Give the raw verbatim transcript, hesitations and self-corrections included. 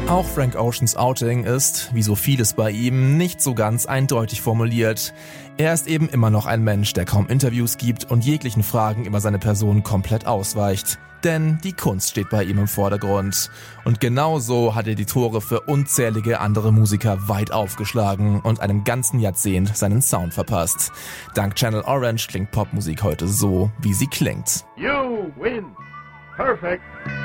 Auch Frank Oceans Outing ist, wie so vieles bei ihm, nicht so ganz eindeutig formuliert. Er ist eben immer noch ein Mensch, der kaum Interviews gibt und jeglichen Fragen über seine Person komplett ausweicht. Denn die Kunst steht bei ihm im Vordergrund. Und genau so hat er die Tore für unzählige andere Musiker weit aufgeschlagen und einem ganzen Jahrzehnt seinen Sound verpasst. Dank Channel Orange klingt Popmusik heute so, wie sie klingt. You win. Perfect.